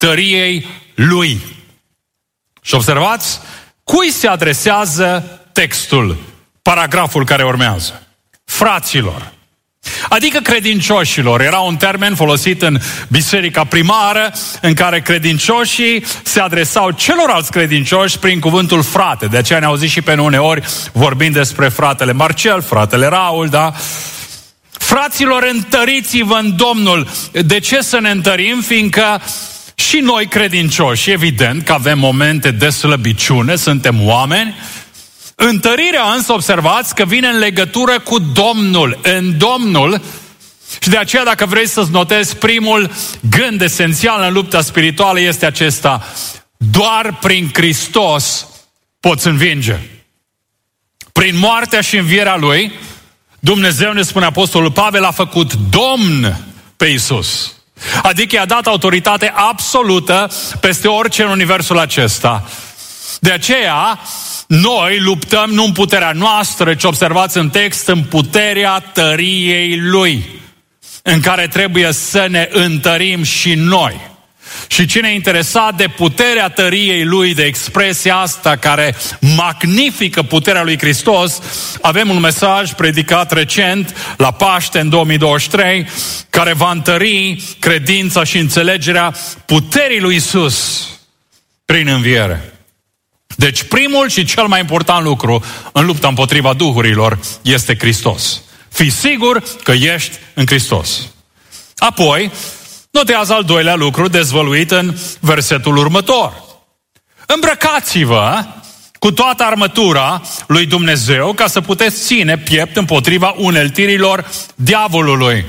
tăriei Lui. Și observați cui se adresează textul, paragraful care urmează. Fraților. Adică credincioșilor. Era un termen folosit în biserica primară în care credincioșii se adresau celorlalți credincioși prin cuvântul frate. De aceea ne auzit și pe uneori vorbind despre fratele Marcel, fratele Raul, da? Fraților, întăriți-vă în Domnul. De ce să ne întărim? Fiindcă și noi credincioși, evident că avem momente de slăbiciune, suntem oameni. Întărirea însă, observați că vine în legătură cu Domnul, în Domnul. Și de aceea, dacă vrei să-ți notezi, primul gând esențial în lupta spirituală este acesta: doar prin Hristos poți învinge. Prin moartea și învierea Lui, Dumnezeu, ne spune Apostolul Pavel, a făcut Domn pe Iisus. Adică i-a dat autoritate absolută peste orice în universul acesta. De aceea, noi luptăm nu în puterea noastră, ci observați în text, în puterea tăriei Lui, în care trebuie să ne întărim și noi. Și cine e interesat de puterea tăriei Lui, de expresia asta care magnifică puterea lui Hristos, avem un mesaj predicat recent la Paște în 2023, care va întări credința și înțelegerea puterii lui Iisus prin înviere. Deci primul și cel mai important lucru în lupta împotriva duhurilor este Hristos. Fii sigur că ești în Hristos. Apoi, notează al doilea lucru dezvăluit în versetul următor. Îmbrăcați-vă cu toată armătura lui Dumnezeu ca să puteți ține piept împotriva uneltirilor diavolului.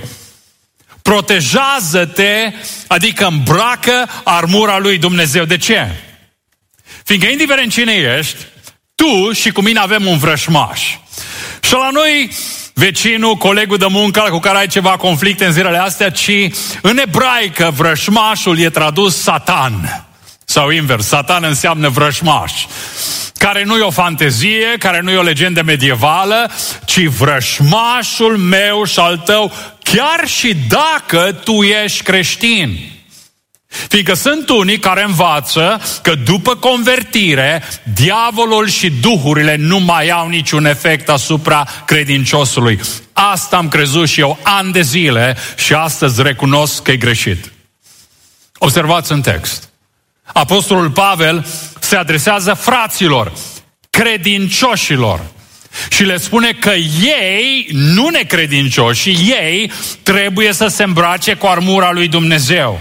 Protejează-te, adică îmbracă armura lui Dumnezeu. De ce? Fiindcă indiferent cine ești, tu și cu mine avem un vrășmaș. Și la noi, vecinul, colegul de muncă cu care ai ceva conflicte în zilele astea, ci în ebraică vrășmașul e tradus Satan. Sau invers, Satan înseamnă vrășmaș. Care nu e o fantezie, care nu e o legendă medievală, ci vrășmașul meu și al tău, chiar și dacă tu ești creștin. Fiindcă sunt unii care învață că după convertire, diavolul și duhurile nu mai au niciun efect asupra credinciosului. Asta am crezut și eu ani de zile și astăzi recunosc că e greșit. Observați în text. Apostolul Pavel se adresează fraților, credincioșilor, și le spune că ei, nu necredincioși, ei trebuie să se îmbrace cu armura lui Dumnezeu.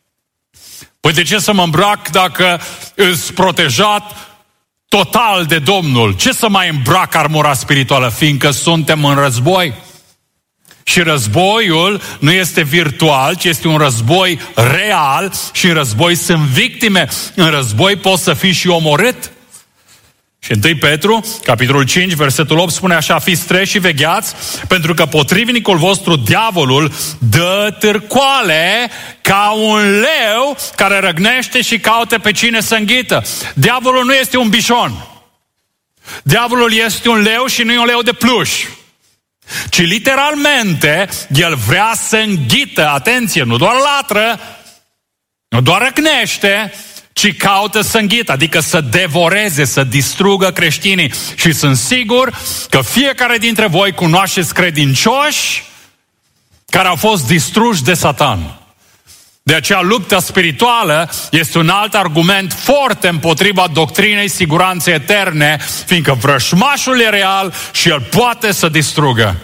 Păi de ce să mă îmbrac dacă îs protejat total de Domnul? Ce să mai îmbrac armura spirituală? Fiindcă suntem în război. Și războiul nu este virtual, ci este un război real și în război sunt victime. În război poți să fii și omorât. Și 1 Petru, capitolul 5, versetul 8, spune așa: fiți treji și vegheați, pentru că potrivnicul vostru, diavolul, dă târcoale ca un leu care răgnește și caută pe cine să înghită. Diavolul nu este un bișon. Diavolul este un leu și nu e un leu de pluș. Ci literalmente, el vrea să înghită, atenție, nu doar latră, nu doar răgnește, ci caută să înghită, adică să devoreze, să distrugă creștinii. Și sunt sigur că fiecare dintre voi cunoașteți credincioși care au fost distruși de Satan. De aceea lupta spirituală este un alt argument foarte împotriva doctrinei siguranței eterne, fiindcă vrășmașul e real și el poate să distrugă.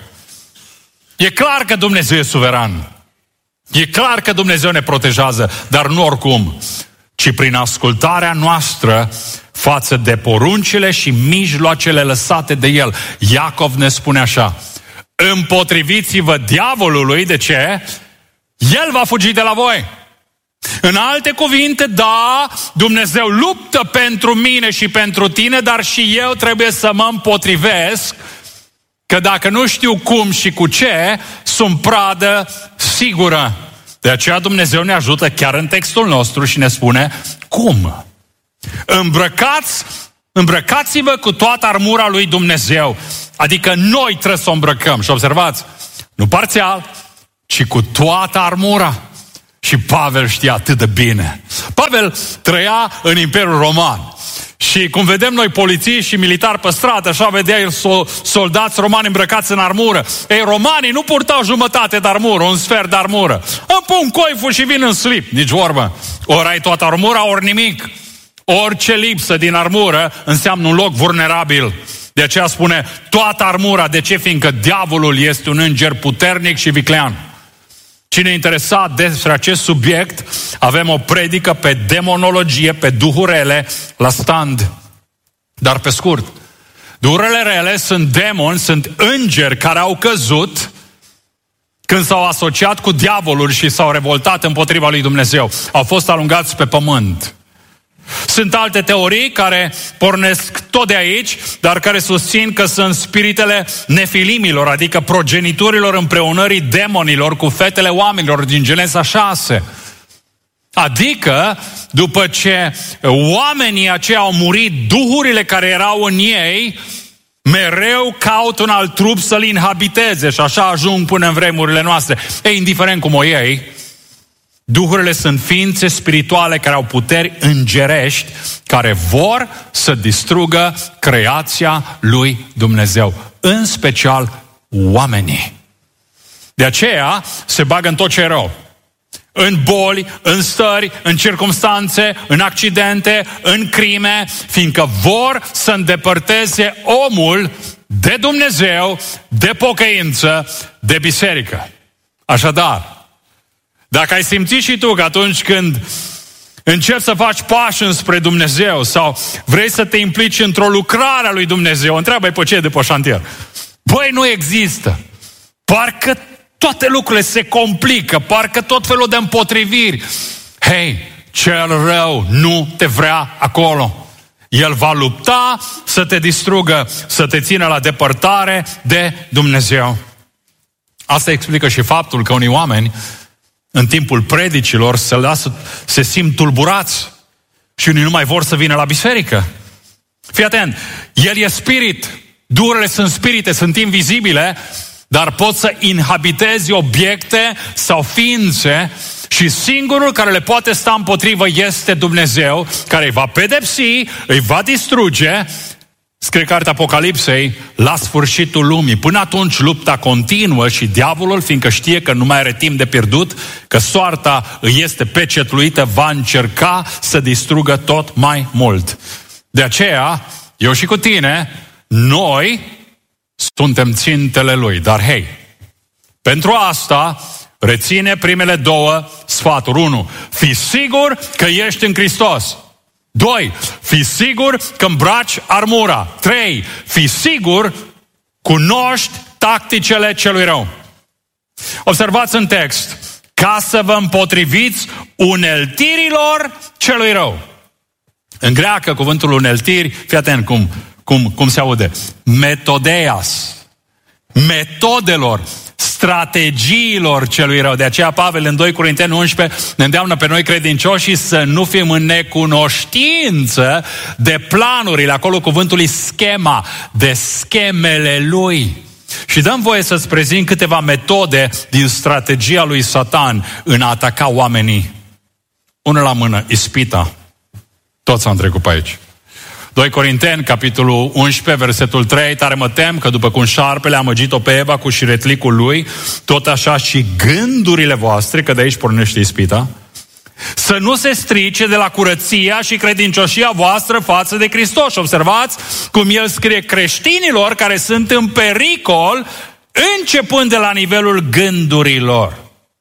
E clar că Dumnezeu e suveran. E clar că Dumnezeu ne protejează, dar nu oricum, ci prin ascultarea noastră față de poruncile și mijloacele lăsate de El. Iacov ne spune așa: împotriviți-vă diavolului. De ce? El va fugi de la voi. În alte cuvinte, da, Dumnezeu luptă pentru mine și pentru tine, dar și eu trebuie să mă împotrivesc, că dacă nu știu cum și cu ce, sunt pradă sigură. De aceea Dumnezeu ne ajută chiar în textul nostru și ne spune cum. Îmbrăcați-vă cu toată armura lui Dumnezeu. Adică noi trebuie să o îmbrăcăm. Și observați, nu parțial, ci cu toată armura. Și Pavel știa atât de bine. Pavel trăia în Imperiul Roman. Și cum vedem noi polițiști și militari pe stradă, așa vedea el soldați romani îmbrăcați în armură. Ei, romanii nu purtau jumătate de armură, un sfert de armură. Îmi pun coiful și vin în slip. Nici vorbă. Ori ai toată armura, ori nimic. Orice lipsă din armură înseamnă un loc vulnerabil. De aceea spune toată armura. De ce? Fiindcă diavolul este un înger puternic și viclean. Cine e interesat despre acest subiect, avem o predică pe demonologie, pe duhuri rele, la stand. Dar pe scurt, duhurile rele sunt demoni, sunt îngeri care au căzut când s-au asociat cu diavolul și s-au revoltat împotriva lui Dumnezeu. Au fost alungați pe pământ. Sunt alte teorii care pornesc tot de aici, dar care susțin că sunt spiritele nefilimilor, adică progeniturilor împreunării demonilor cu fetele oamenilor din Genesa 6. Adică, după ce oamenii aceia au murit, duhurile care erau în ei mereu caută un alt trup să-l inhabiteze și așa ajung până în vremurile noastre. Ei, indiferent cum o iei, duhurile sunt ființe spirituale care au puteri îngerești, care vor să distrugă creația lui Dumnezeu, în special oamenii. De aceea se bagă în tot ce e rău. În boli, în stări, în circumstanțe, în accidente, în crime, fiindcă vor să îndepărteze omul de Dumnezeu, de pocăință, de biserică. Așadar, dacă ai simțit și tu că atunci când încerci să faci pași înspre Dumnezeu sau vrei să te implici într-o lucrare a lui Dumnezeu, întreabă-i pe cei de pe șantier. Băi, nu există. Parcă toate lucrurile se complică, parcă tot felul de împotriviri. Hei, cel rău nu te vrea acolo. El va lupta să te distrugă, să te țină la depărtare de Dumnezeu. Asta explică și faptul că unii oameni în timpul predicilor se simt tulburați și unii nu mai vor să vină la biserică. Fii atent, el e spirit, duhurile sunt spirite, sunt invizibile, dar pot să inhabitezi obiecte sau ființe și singurul care le poate sta împotrivă este Dumnezeu, care îi va pedepsi, îi va distruge. Scrie cartea Apocalipsei, la sfârșitul lumii. Până atunci lupta continuă și diavolul, fiindcă știe că nu mai are timp de pierdut, că soarta îi este pecetluită, va încerca să distrugă tot mai mult. De aceea, eu și cu tine, noi suntem țintele lui. Dar hei, pentru asta reține primele două sfaturi. 1. Fii sigur că ești în Hristos. 2. Fii sigur că îmbraci armura. 3. Fii sigur, cunoști tacticile celui rău. Observați în text, ca să vă împotriviți uneltirilor celui rău. În greacă, cuvântul uneltiri, fii atent cum se aude. Metodeias. Metodelor, strategiilor celui rău. De aceea Pavel în 2 Corinteni 11 ne îndeamnă pe noi credincioșii să nu fim în necunoștință de planurile, acolo cuvântul e schema, de schemele lui. Și dăm voie să-ți prezint câteva metode din strategia lui Satan în a ataca oamenii. Una la mână, ispita. Toți am trecut pe aici. 2 Corinteni, capitolul 11, versetul 3, tare mă tem că după cum șarpele a amăgit-o pe Eva cu șiretlicul lui, tot așa și gândurile voastre, că de aici pornește ispita, să nu se strice de la curăția și credincioșia voastră față de Hristos. Observați cum el scrie creștinilor care sunt în pericol, începând de la nivelul gândurilor.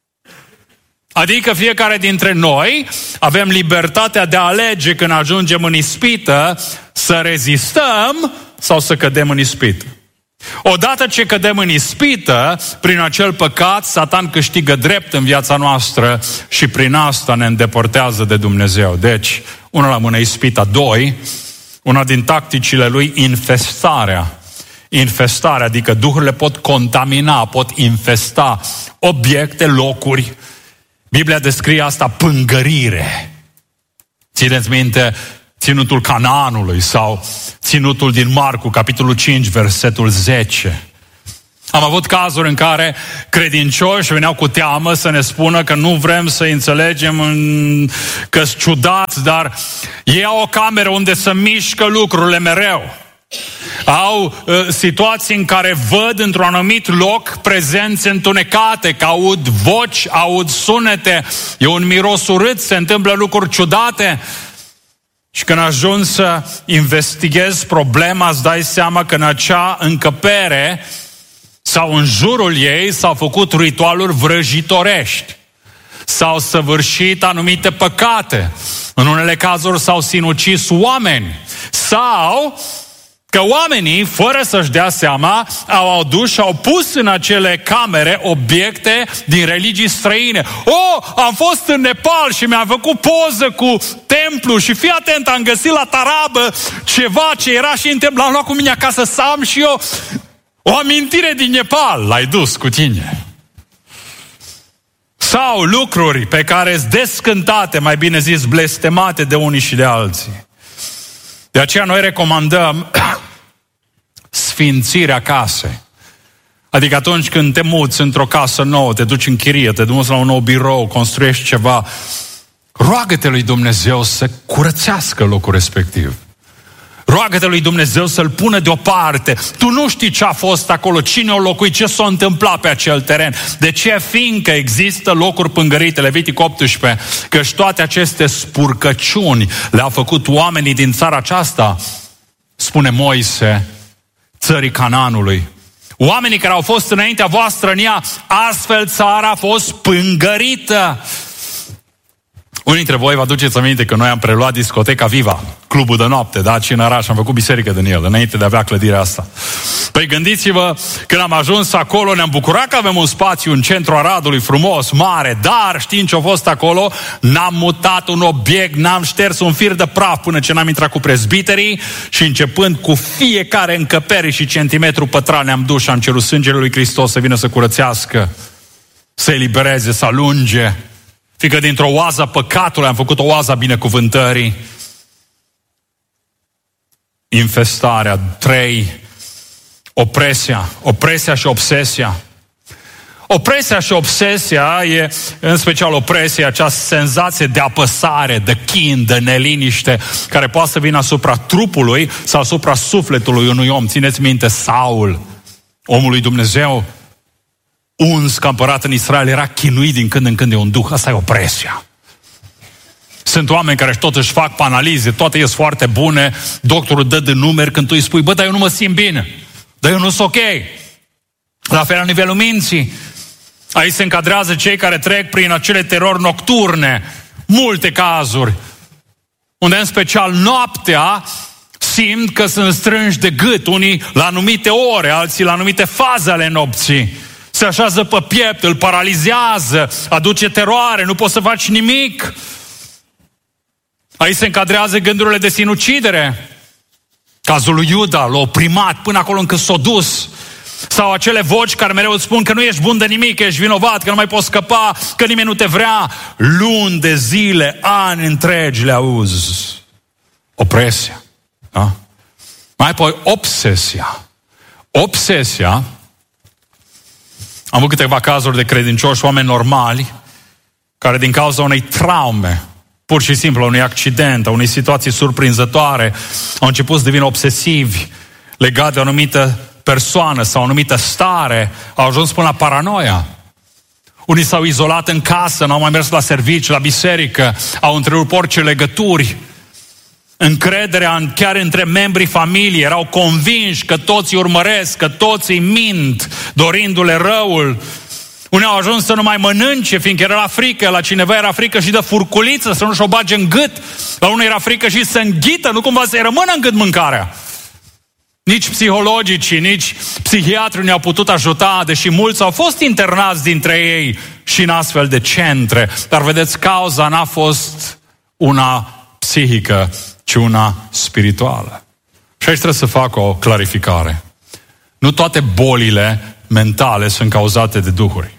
Adică fiecare dintre noi avem libertatea de a alege când ajungem în ispită să rezistăm sau să cădem în ispită. Odată ce cădem în ispită, prin acel păcat, Satan câștigă drept în viața noastră și prin asta ne îndepărtează de Dumnezeu. Deci, una la mână ispita. 2, una din tacticile lui, infestarea. Infestarea, adică duhurile pot contamina, pot infesta obiecte, locuri. Biblia descrie asta pângărire. Țineți minte ținutul Canaanului sau ținutul din Marcu, capitolul 5, versetul 10. Am avut cazuri în care credincioși veneau cu teamă să ne spună că nu vrem să înțelegem că-s ciudați, dar ei au o cameră unde să mișcă lucrurile mereu. Au situații în care văd într-un anumit loc prezențe întunecate, că aud voci, aud sunete, e un miros urât, se întâmplă lucruri ciudate. Și când ajungi să investighezi problema, îți dai seama că în acea încăpere sau în jurul ei s-au făcut ritualuri vrăjitorești. S-au săvârșit anumite păcate. În unele cazuri s-au sinucis oameni. Sau că oamenii, fără să-și dea seama, au adus și au pus în acele camere obiecte din religii străine. Am fost în Nepal și mi-am făcut poză cu templu și fii atent, am găsit la tarabă ceva ce era și în templu. L-am luat cu mine acasă să am și eu o amintire din Nepal. L-ai dus cu tine. Sau lucruri pe care sunt descântate, mai bine zis blestemate de unii și de alții. De aceea noi recomandăm sfințirea casei. Adică atunci când te muți într-o casă nouă, te duci în chirie, te duci la un nou birou, construiești ceva, roagă-te lui Dumnezeu să curățească locul respectiv. Roagă-te lui Dumnezeu să-l pună deoparte. Tu nu știi ce a fost acolo, cine o locuit, ce s-a întâmplat pe acel teren. De ce? Fiindcă există locuri pângărite, Levitic 18, căci toate aceste spurcăciuni le-au făcut oamenii din țara aceasta, spune Moise, țării Canaanului. Oamenii care au fost înaintea voastră în ea, astfel țara a fost pângărită. Unii dintre voi vă aduceți aminte că noi am preluat discoteca Viva, clubul de noapte, da, aici în oraș, am făcut biserică din el, înainte de a avea clădirea asta. Păi gândiți-vă, când am ajuns acolo, ne-am bucurat că avem un spațiu în centrul Aradului, frumos, mare, dar știind ce a fost acolo, n-am mutat un obiect, n-am șters un fir de praf până ce n-am intrat cu prezbiterii și începând cu fiecare încăpere și centimetru pătrat ne-am dus și am cerut sângele lui Hristos să vină să curățească, să elibereze, să alunge. Fiindcă dintr-o oază păcatului am făcut o oază binecuvântării. Infestarea. 3. Opresia și obsesia. Opresia și obsesia e, în special opresia, acea senzație de apăsare, de chin, de neliniște, care poate să vină asupra trupului sau asupra sufletului unui om. Țineți minte, Saul, omul lui Dumnezeu, uns ca împărat în Israel, era chinuit din când în când de un duh. Asta e opresia. Sunt oameni care tot își fac analize, toate ies foarte bune, doctorul dă de numeri când tu îi spui, dar eu nu mă simt bine, dar eu nu sunt ok. La fel la nivelul minții. Aici se încadrează cei care trec prin acele terori nocturne, multe cazuri, unde în special noaptea simt că sunt strânși de gât, unii la anumite ore, alții la anumite faze ale nopții. Se așează pe piept, îl paralizează, aduce teroare, nu poți să faci nimic. Aici se încadrează gândurile de sinucidere. Cazul lui Iuda l-a oprimat până acolo încât s-a dus. Sau acele voci care mereu îți spun că nu ești bun de nimic, că ești vinovat, că nu mai poți scăpa, că nimeni nu te vrea. Luni de zile, ani întregi le auzi. Opresia. Da? Mai apoi obsesia. Obsesia. Am avut câteva cazuri de credincioși, oameni normali, care din cauza unei traume, pur și simplu, unui accident, a unei situații surprinzătoare, au început să devină obsesivi, legat de o anumită persoană sau o anumită stare, au ajuns până la paranoia. Unii s-au izolat în casă, n-au mai mers la serviciu, la biserică, au întrerupt orice legături. Încrederea chiar între membrii familiei, erau convinși că toți îi urmăresc, că toți îi mint, dorindu-le răul. Unii au ajuns să nu mai mănânce, fiindcă era la frică, la cineva era frică și de furculiță, să nu și-o bage în gât, la unul era frică și să înghită, nu cumva să-i rămână în gât mâncarea. Nici psihologicii, nici psihiatrii ne-au putut ajuta, deși mulți au fost internați dintre ei și în astfel de centre. Dar vedeți, cauza n-a fost una psihică, ci una spirituală. Și aici trebuie să fac o clarificare. Nu toate bolile mentale sunt cauzate de duhuri.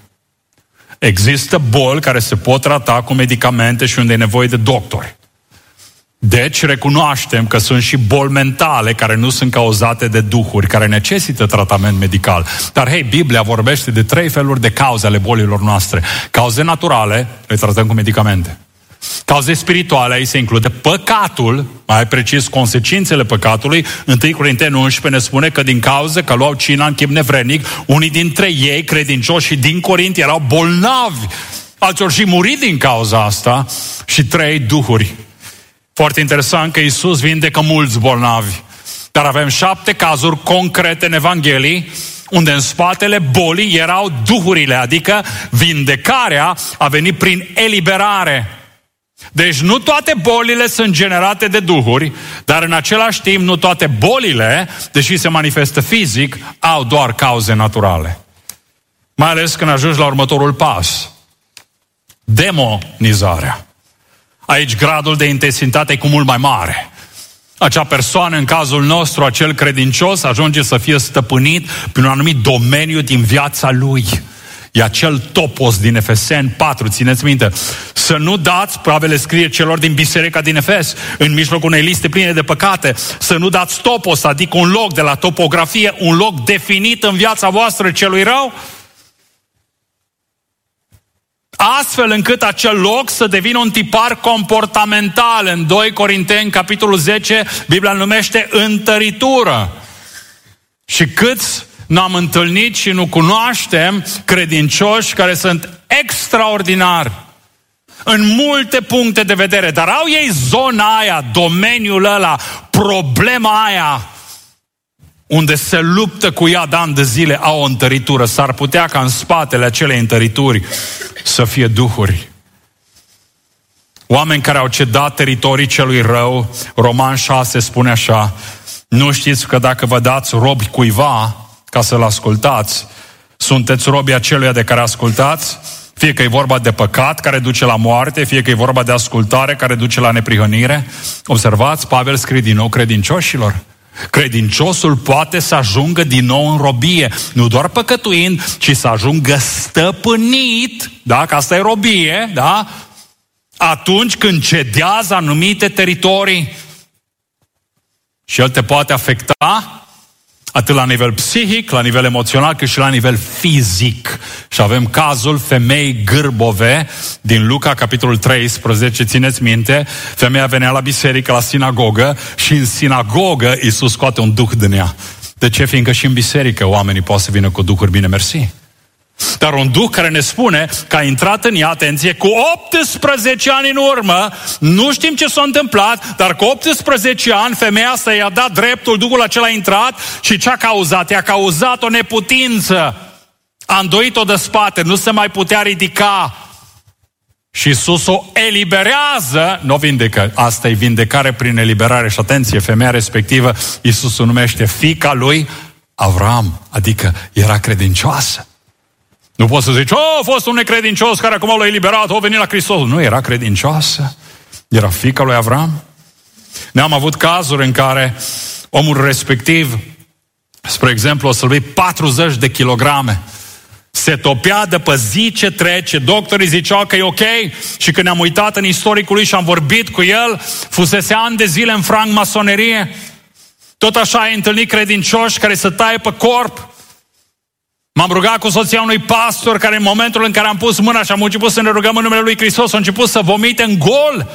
Există boli care se pot trata cu medicamente și unde e nevoie de doctori. Deci recunoaștem că sunt și boli mentale care nu sunt cauzate de duhuri, care necesită tratament medical. Dar hei, Biblia vorbește de 3 feluri de cauze ale bolilor noastre. Cauze naturale, le tratăm cu medicamente. Cauze spirituale, aici se include păcatul, mai precis consecințele păcatului. 1 Corinteni 11 ne spune că din cauza că luau cina în chip nevrednic, unii dintre ei, credincioși și din Corint, erau bolnavi. Alții au și murit din cauza asta. Și 3, duhuri. Foarte interesant că Iisus vindecă mulți bolnavi. Dar avem 7 cazuri concrete în Evanghelii unde în spatele bolii erau duhurile, adică vindecarea a venit prin eliberare. Deci nu toate bolile sunt generate de duhuri, dar în același timp nu toate bolile, deși se manifestă fizic, au doar cauze naturale. Mai ales când ajungi la următorul pas. Demonizarea. Aici gradul de intensitate e cu mult mai mare. Acea persoană, în cazul nostru, acel credincios, ajunge să fie stăpânit prin un anumit domeniu din viața lui. E acel topos din Efeseni 4, țineți minte. Să nu dați, Pavel scrie celor din biserica din Efes, în mijlocul unei liste pline de păcate, să nu dați topos, adică un loc de la topografie, un loc definit în viața voastră celui rău, astfel încât acel loc să devină un tipar comportamental. În 2 Corinteni, capitolul 10, Biblia numește întăritură. Și câți n-am întâlnit și nu cunoaștem credincioși care sunt extraordinari în multe puncte de vedere, dar au ei zona aia, domeniul ăla, problema aia, unde se luptă cu ea de ani de zile, au o întăritură. S-ar putea ca în spatele acelei întărituri să fie duhuri. Oameni care au cedat teritorii celui rău. Roman 6 spune așa: nu știți că dacă vă dați robi cuiva ca să-l ascultați, sunteți robii aceluia de care ascultați? Fie că e vorba de păcat care duce la moarte, fie că e vorba de ascultare care duce la neprihănire. Observați, Pavel scrie din nou credincioșilor. Credinciosul poate să ajungă din nou în robie, nu doar păcătuind, ci să ajungă stăpânit, da? Că asta e robie, da? Atunci când cedează anumite teritorii. Și el te poate afecta atât la nivel psihic, la nivel emoțional, cât și la nivel fizic. Și avem cazul femeii gârbove din Luca, capitolul 13, țineți minte, femeia venea la biserică, la sinagogă, și în sinagogă Iisus scoate un duh din ea. De ce? Fiindcă și în biserică oamenii pot să vină cu duhuri bine mersi. Dar un duh care ne spune că a intrat în ea, atenție, cu 18 ani în urmă, nu știm ce s-a întâmplat, dar cu 18 ani femeia asta i-a dat dreptul, duhul acela a intrat și ce a cauzat? I-a cauzat o neputință. A îndoit-o de spate, nu se mai putea ridica. Și Iisus o eliberează, nu o vindecă, asta e vindecare prin eliberare. Și atenție, femeia respectivă, Iisus o numește fiica lui Avram, adică era credincioasă. Nu poți să zici, a fost un necredincios care acum l-a eliberat, a venit la Hristos. Nu, era credincioasă. Era fiica lui Avram. Ne-am avut cazuri în care omul respectiv, spre exemplu, o să-l 40 de kilograme. Se topea de pe zi ce trece, doctorii ziceau că e ok, și când ne-am uitat în istoricul lui și am vorbit cu el, fusese ani de zile în francmasonerie. Tot așa ai întâlnit credincioși care se taie pe corp. M-am rugat cu soția unui pastor care în momentul în care am pus mâna și am început să ne rugăm în numele lui Hristos, a început să vomite în gol.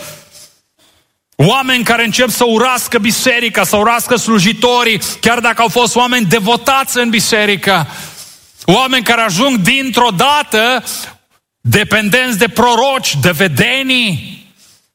Oameni care încep să urască biserica, să urască slujitorii, chiar dacă au fost oameni devotați în biserică. Oameni care ajung dintr-o dată dependenți de proroci, de vedenii.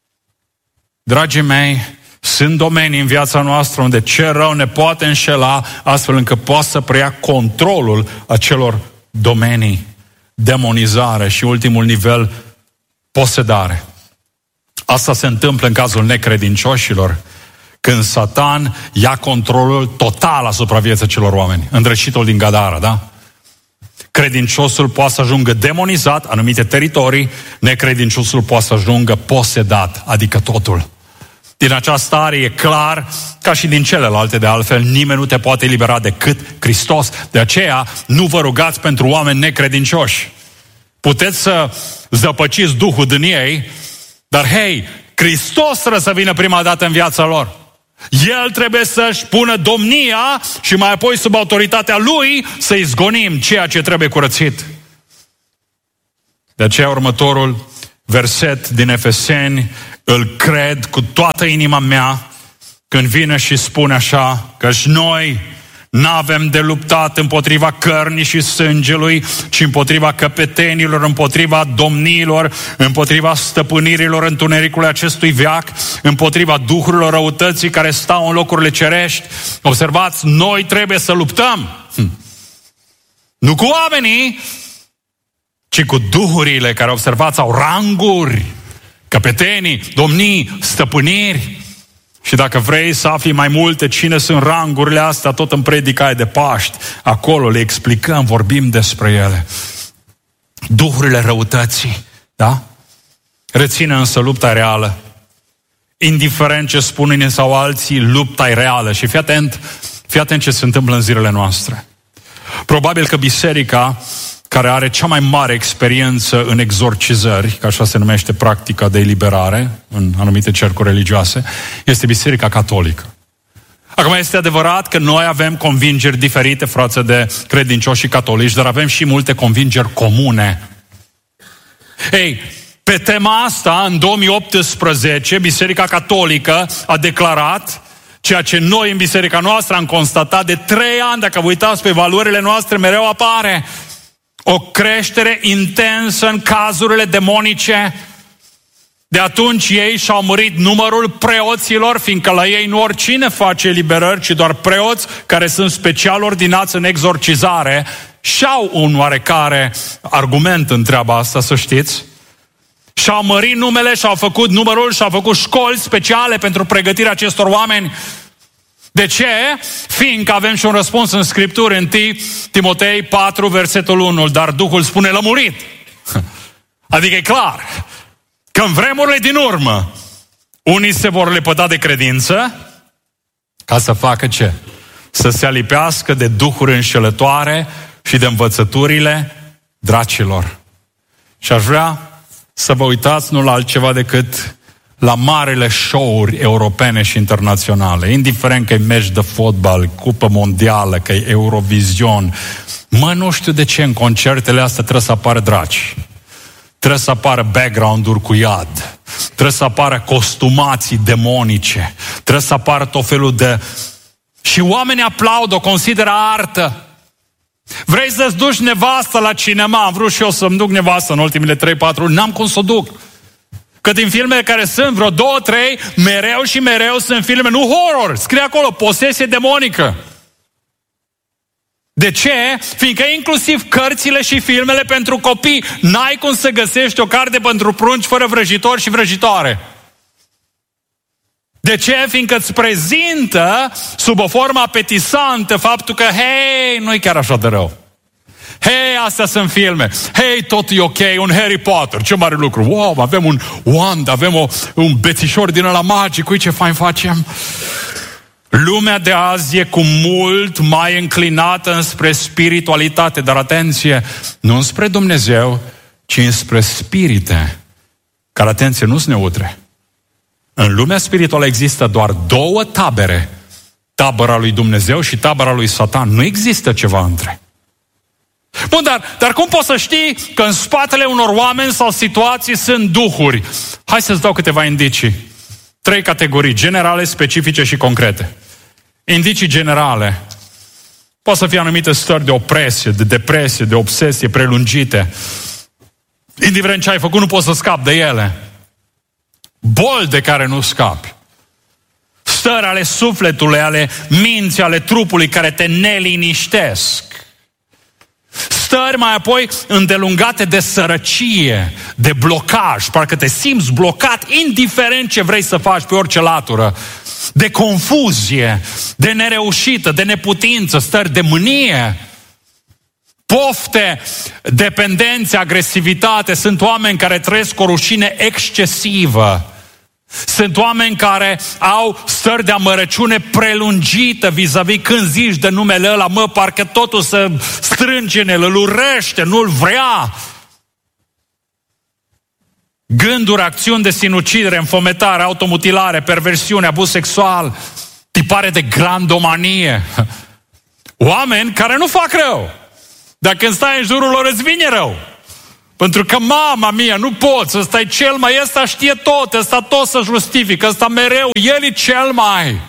Dragii mei, sunt domenii în viața noastră unde ce rău ne poate înșela, astfel încât poate să preia controlul acelor domenii. Demonizare și ultimul nivel, posedare. Asta se întâmplă în cazul necredincioșilor, când Satan ia controlul total asupra vieții celor oameni. Îndrăcitul din Gadara, da? Credinciosul poate să ajungă demonizat, anumite teritorii, necredinciosul poate să ajungă posedat, adică totul. Din această stare e clar, ca și din celelalte de altfel, nimeni nu te poate elibera decât Hristos. De aceea nu vă rugați pentru oameni necredincioși. Puteți să zăpăciți Duhul din ei, dar hei, Hristos trebuie să vină prima dată în viața lor. El trebuie să-și pună domnia și mai apoi sub autoritatea Lui să izgonim ceea ce trebuie curățit. De aceea următorul verset din Efeseni îl cred cu toată inima mea când vine și spune așa, căci noi n-avem de luptat împotriva cărnii și sângelui, ci împotriva căpetenilor, împotriva domniilor, împotriva stăpânirilor întunericului acestui veac, împotriva duhurilor răutății care stau în locurile cerești. Observați, noi trebuie să luptăm. Nu cu oamenii, ci cu duhurile care, observați, au ranguri, căpetenii, domnii, stăpâniri. Și dacă vrei să afli mai multe cine sunt rangurile astea, tot în predica de Paști, acolo le explicăm, vorbim despre ele. Duhurile răutății, da? Reține însă lupta reală. Indiferent ce spun unii sau alții, lupta e reală. Și fii atent ce se întâmplă în zilele noastre. Probabil că biserica care are cea mai mare experiență în exorcizări, că așa se numește practica de eliberare în anumite cercuri religioase, este Biserica Catolică. Acum este adevărat că noi avem convingeri diferite față de credincioși și catolici, dar avem și multe convingeri comune. Ei, pe tema asta, în 2018, Biserica Catolică a declarat ceea ce noi în biserica noastră am constatat de 3 ani, dacă vă uitați pe valorile noastre, mereu apare o creștere intensă în cazurile demonice. De atunci ei și-au mărit numărul preoților, fiindcă la ei nu oricine face eliberări, ci doar preoți care sunt special ordinați în exorcizare. Și-au un oarecare argument în treaba asta, să știți. Și-au mărit numele, și-au făcut numărul, și-au făcut școli speciale pentru pregătirea acestor oameni. De ce? Fiindcă avem și un răspuns în Scripturi, în Timotei 4, versetul 1, dar Duhul spune lămurit. Adică e clar că în vremurile din urmă unii se vor lepăda de credință ca să facă ce? Să se alipească de duhuri înșelătoare și de învățăturile dracilor. Și aș vrea să vă uitați nu la altceva decât la marele show-uri europene și internaționale, indiferent că e meci de fotbal, cupă mondială, că e Eurovision. Nu știu de ce în concertele astea trebuie să apară draci. Trebuie să apară background-uri cu iad. Trebuie să apară costumații demonice. Trebuie să apară tot felul de... Și oamenii aplaudă, o consideră artă. Vrei să-ți duci nevastă la cinema? Am vrut și eu să-mi duc nevastă în ultimile 3-4 luni. N-am cum să o duc. Că din filmele care sunt, vreo 2-3, mereu și mereu sunt filme, nu horror, scrie acolo, posesie demonică. De ce? Fiindcă inclusiv cărțile și filmele pentru copii, n-ai cum să găsești o carte pentru prunci fără vrăjitori și vrăjitoare. De ce? Fiindcă îți prezintă sub o formă apetisantă faptul că, hei, nu-i chiar așa de rău. Hei, astea sunt filme. Hei, tot e ok, un Harry Potter, ce mare lucru. Wow, avem un wand, avem un bețișor din ăla magic, uite ce fain facem. Lumea de azi e cu mult mai înclinată înspre spiritualitate, dar atenție, nu înspre Dumnezeu, ci înspre spirite, care, atenție, nu sunt neutre. În lumea spirituală există doar 2 tabere, tabăra lui Dumnezeu și tabăra lui Satan. Nu există ceva între. Bun, dar cum poți să știi că în spatele unor oameni sau situații sunt duhuri? Hai să-ți dau câteva indicii. 3 categorii, generale, specifice și concrete. Indicii generale. Poate să fie anumite stări de opresie, de depresie, de obsesie prelungite. Indiferent ce ai făcut, nu poți să scapi de ele. Boli de care nu scapi. Stări ale sufletului, ale minții, ale trupului care te neliniștesc. Stări mai apoi îndelungate de sărăcie, de blocaj, parcă te simți blocat indiferent ce vrei să faci pe orice latură, de confuzie, de nereușită, de neputință, stări de mânie, pofte, dependențe, agresivitate. Sunt oameni care trăiesc o rușine excesivă. Sunt oameni care au stări de amărăciune prelungită vis-a-vis când zici de numele ăla, parcă totul se strânge în el, îl urăște, nu-l vrea. gânduri, acțiuni de sinucidere, înfometare, automutilare, perversiune, abuz sexual, tipare de grandomanie. Oameni care nu fac rău, dar când stai în jurul lor îți vine rău. Pentru că, mama mia, nu poți, ăsta e cel mai, ăsta știe tot, ăsta tot să justifică, ăsta mereu, el e cel mai.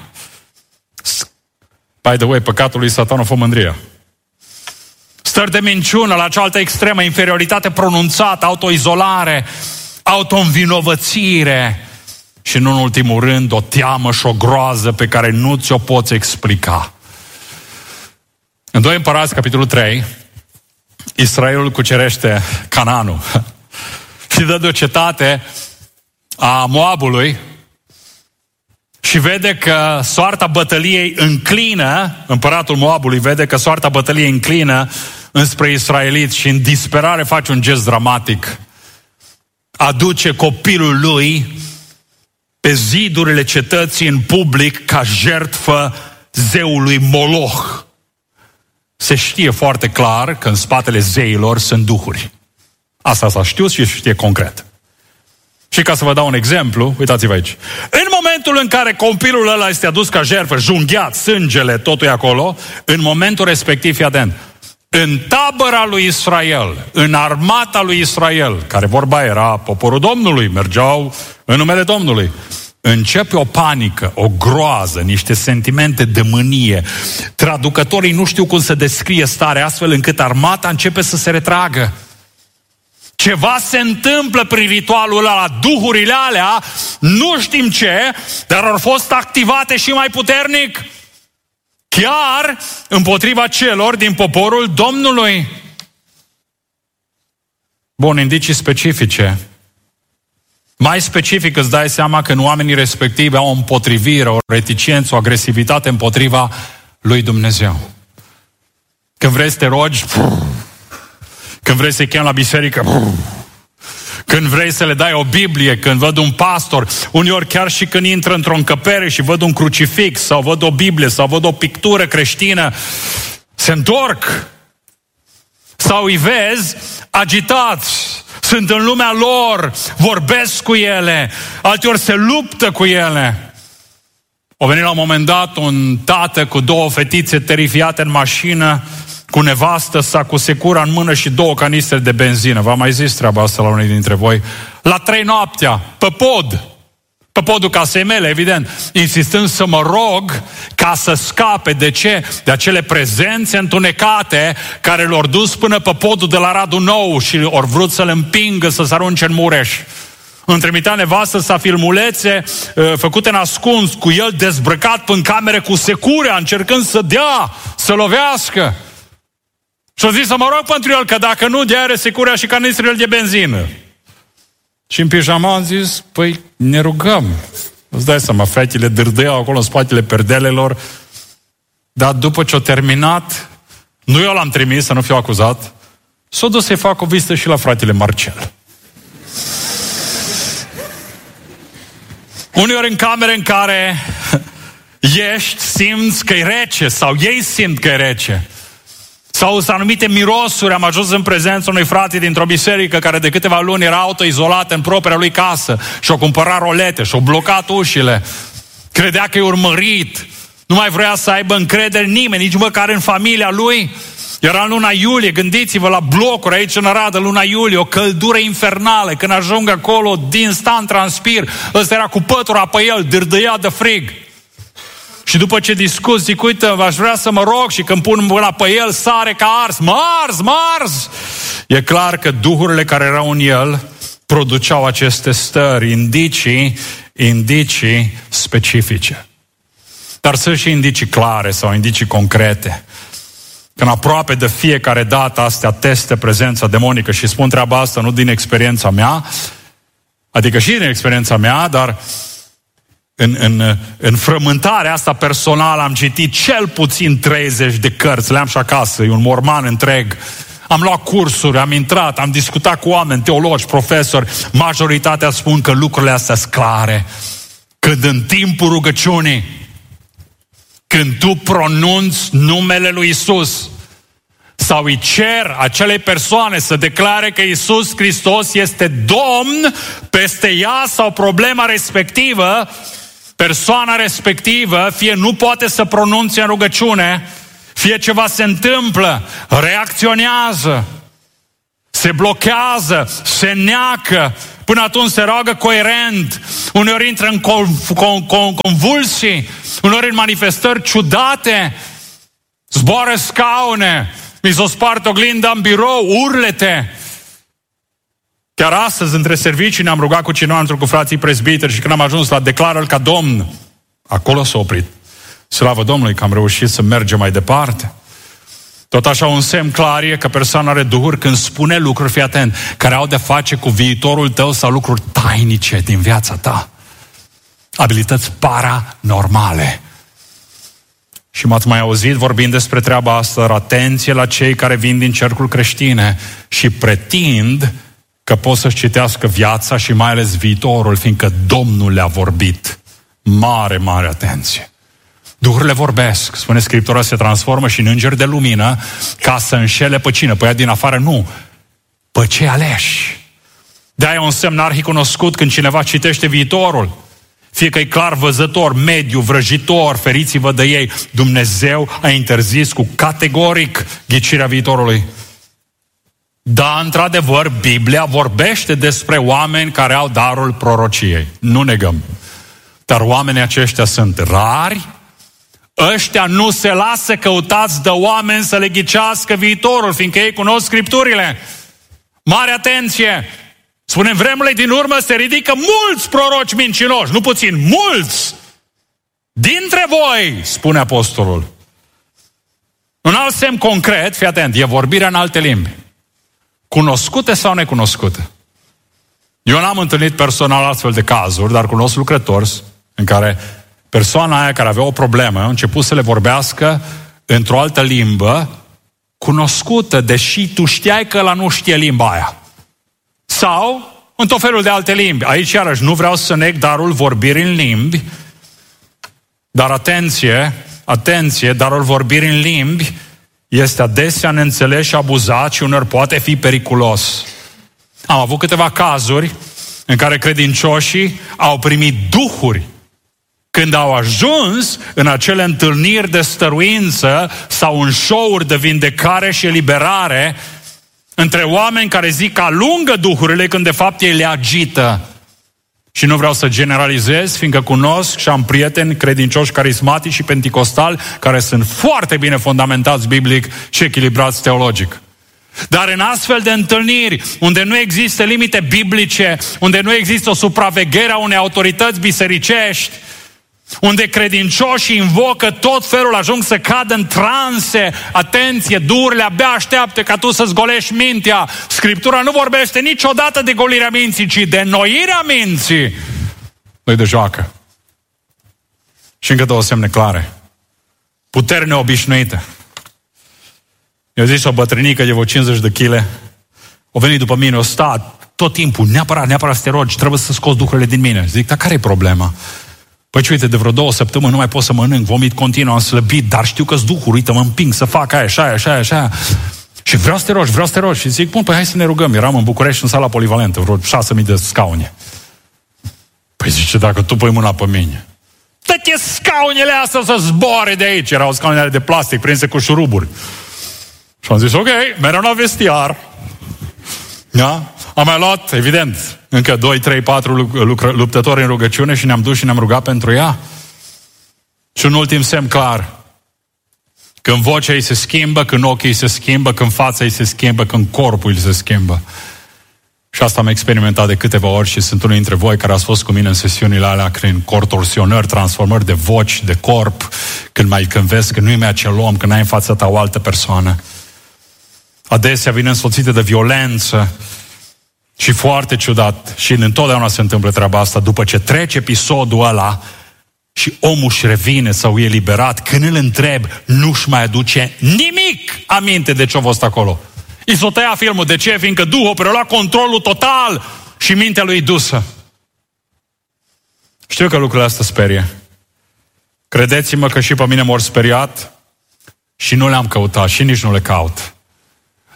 By the way, păcatul lui Satan a fost mândria. Stări de minciună la cealaltă extremă, inferioritate pronunțată, autoizolare, autoînvinovățire și, nu în ultimul rând, o teamă și o groază pe care nu ți-o poți explica. În 2 Împărați, capitolul 3, Israelul cucerește Canaanul și dă de o cetate a Moabului și vede că soarta bătăliei înclină, împăratul Moabului vede că soarta bătăliei înclină înspre israeliți și în disperare face un gest dramatic. Aduce copilul lui pe zidurile cetății în public ca jertfă zeului Moloch. Se știe foarte clar că în spatele zeilor sunt duhuri. Asta s-a știut și se știe concret. Și ca să vă dau un exemplu, uitați-vă aici. În momentul în care copilul ăla este adus ca jertfă, junghiat, sângele, totul e acolo, în momentul respectiv, fii atent, în tabăra lui Israel, în armata lui Israel, care vorba era poporul Domnului, mergeau în numele Domnului, începe o panică, o groază, niște sentimente de mânie. Traducătorii nu știu cum să descrie starea astfel încât armata începe să se retragă. Ceva se întâmplă prin ritualul ăla, duhurile alea, nu știm ce, dar au fost activate și mai puternic. Chiar împotriva celor din poporul Domnului. Bun, indicii specifice. Mai specific îți dai seama că în oamenii respectivi au o împotrivire, o reticență, o agresivitate împotriva lui Dumnezeu. Când vrei să te rogi, când vrei să-i chemi la biserică, când vrei să le dai o Biblie, când văd un pastor, uneori chiar și când intră într-o încăpere și văd un crucifix sau văd o Biblie sau văd o pictură creștină, se întorc. Sau îi vezi agitați, sunt în lumea lor, vorbesc cu ele, alteori se luptă cu ele. A venit la un moment dat un tată cu 2 fetițe terifiate în mașină, cu nevastă sa, cu secura în mână și 2 canistre de benzină. V-am mai zis treaba asta la unii dintre voi. La 3 noaptea, pe podul casei mele, evident, insistând să mă rog ca să scape. De ce? De acele prezențe întunecate care l-au dus până pe podul de la Radu Nou și au vrut să-l împingă să se arunce în Mureș. Îmi trimitea nevastă sa filmulețe făcute în ascuns, cu el dezbrăcat în camere cu securea, încercând să dea, să lovească. Și au zis să mă rog pentru el, că dacă nu, de are securea și canistrele de benzină. Și în pijama am zis, păi ne rugăm. Îți dai seama, fetele dârdăiau acolo în spatele perdelelor, dar după ce a terminat, nu eu l-am trimis să nu fiu acuzat, s-a dus să-i fac o vizită și la fratele Marcel. Uneori în camere în care ești, simți că e rece, sau ei simt că e rece. Sau sunt anumite mirosuri. Am ajuns în prezența unui frate dintr-o biserică care de câteva luni era autoizolat în propria lui casă și-a cumpărat rolete și-a blocat ușile. Credea că e urmărit. Nu mai vrea să aibă încredere nimeni, nici măcar în familia lui. Era în luna iulie, gândiți-vă la blocuri aici în Arad, în luna iulie, o căldură infernală. Când ajung acolo, din stan transpir. Ăsta era cu pătura pe el, dârdăia de frig. Și după ce discut, zic, uite, aș vrea să mă rog, și când pun mâna pe el, sare ca ars. Mars! E clar că duhurile care erau în el produceau aceste stări, indicii specifice. Dar sunt și indicii clare sau indicii concrete. Când aproape de fiecare dată astea teste prezența demonică, și spun treaba asta nu din experiența mea, adică și din experiența mea, dar în frământarea asta personală am citit cel puțin 30 de cărți, le-am și acasă, e un morman întreg. Am luat cursuri, am intrat, am discutat cu oameni, teologi, profesori, majoritatea spun că lucrurile astea sunt clare. Când în timpul rugăciunii, când tu pronunți numele lui Isus, sau îi cer acelei persoane să declare că Iisus Hristos este Domn peste ea sau problema respectivă, persoana respectivă fie nu poate să pronunțe în rugăciune, fie ceva se întâmplă, reacționează, se blochează, se neacă, până atunci se roagă coerent, uneori intră în convulsii, uneori în manifestări ciudate, zboară scaune, mi s-o spart oglinda în birou, urlete. Chiar astăzi, între servicii, ne-am rugat cu cineva, cu frații prezbiteri, și când am ajuns la declară-L ca Domn, acolo s-a oprit. Slavă Domnului că am reușit să mergem mai departe. Tot așa un semn clar e că persoana are duhuri când spune lucruri, fii atent, care au de face cu viitorul tău sau lucruri tainice din viața ta. Abilități paranormale. Și m-ați mai auzit vorbind despre treaba asta, atenție la cei care vin din cercuri creștine și pretind că pot să-și citească viața și mai ales viitorul, fiindcă Domnul le-a vorbit. Mare, mare atenție. Duhurile vorbesc, spune Scriptura, se transformă și în îngeri de lumină ca să înșele pe cine? Pe ea din afară? Nu. Pe cei aleși. De-aia e un semn arhicunoscut când cineva citește viitorul. Fie că e clar văzător, mediu, vrăjitor, feriți-vă de ei. Dumnezeu a interzis cu categoric ghicirea viitorului. Da, într-adevăr, Biblia vorbește despre oameni care au darul prorociei. Nu negăm. Dar oamenii aceștia sunt rari. Ăștia nu se lasă căutați de oameni să le ghicească viitorul, fiindcă ei cunosc Scripturile. Mare atenție! Spune, în vremurile din urmă se ridică mulți proroci mincinoși, nu puțin, mulți! Dintre voi, spune apostolul. Un alt semn concret, fii atent, e vorbirea în alte limbi. Cunoscute sau necunoscute? Eu n-am întâlnit personal astfel de cazuri, dar cunosc lucrători în care persoana aia care avea o problemă a început să le vorbească într-o altă limbă cunoscută, deși tu știai că ăla nu știe limba aia. Sau în tot felul de alte limbi. Aici iarăși nu vreau să neg darul vorbirii în limbi, dar atenție, darul vorbirii în limbi este adesea neînțeles și abuzat și uneori poate fi periculos. Am avut câteva cazuri în care credincioșii au primit duhuri când au ajuns în acele întâlniri de stăruință sau în show-uri de vindecare și eliberare între oameni care zic că alungă duhurile când de fapt ei le agită. Și nu vreau să generalizez, fiindcă cunosc și am prieteni credincioși carismatici și penticostali care sunt foarte bine fundamentați biblic și echilibrați teologic. Dar în astfel de întâlniri, unde nu există limite biblice, unde nu există o supraveghere a unei autorități bisericești, unde credincioșii invocă tot felul, ajung să cadă în transe, atenție, duhurile abia așteaptă ca tu să-ți golești mintea. Scriptura nu vorbește niciodată de golirea minții, ci de înnoirea minții. Nu-i de joacă. Și încă două semne clare. Puteri neobișnuite. Eu zis o bătrânică de vreo 50 de kg, o venit după mine, o stat tot timpul, neapărat să te rogi, trebuie să scoți duhurile din mine. Zic, dar care e problema? Păi uite, de vreo 2 săptămâni nu mai pot să mănânc, vomit continuu, am slăbit, dar știu că-s duhuri, uite, mă împing să fac aia. Și vreau să te rogi. Și zic, bun, păi hai să ne rugăm. Eram în București, în sala polivalentă, vreo 6.000 de scaune. Păi zice, dacă tu pui mâna pe mine, dă-te scaunele astea să zboare de aici. Erau scaunele de plastic prinse cu șuruburi. Și am zis, ok, mereu la vestiar. Da? Am mai luat, evident, încă 2, 3, 4 luptători în rugăciune și ne-am dus și ne-am rugat pentru ea. Și un ultim semn clar. Când vocea ei se schimbă, când ochii ei se schimbă, când fața ei se schimbă, când corpul ei se schimbă. Și asta am experimentat de câteva ori și sunt unul dintre voi care ați fost cu mine în sesiunile alea prin contorsionări, transformări de voci, de corp, când vezi că nu e mai acel om, când ai în fața ta o altă persoană. Adesea vine însoțită de violență și foarte ciudat. Și întotdeauna se întâmplă treaba asta. După ce trece episodul ăla și omul își revine sau e eliberat, când îl întreb, nu-și mai aduce nimic aminte de ce-a fost acolo. I s-o tăia filmul. De ce? Fiindcă Duhul a preluat controlul total și mintea lui dusă. Știu că lucrurile astea sperie. Credeți-mă că și pe mine m-au speriat și nu le-am căutat și nici nu le caut.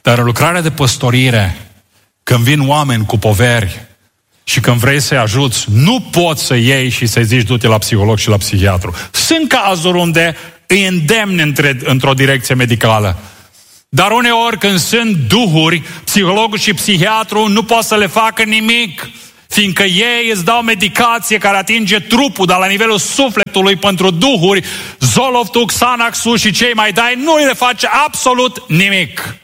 Dar în lucrarea de păstorire, când vin oameni cu poveri și când vrei să-i ajuți, nu poți să iei și să-i zici du-te la psiholog și la psihiatru. Sunt cazuri unde îi îndemni într-o direcție medicală. Dar uneori când sunt duhuri, psihologul și psihiatru nu pot să le facă nimic, fiindcă ei îți dau medicație care atinge trupul, dar la nivelul sufletului pentru duhuri, Zoloft, Xanax-ul și cei mai dai, nu le face absolut nimic.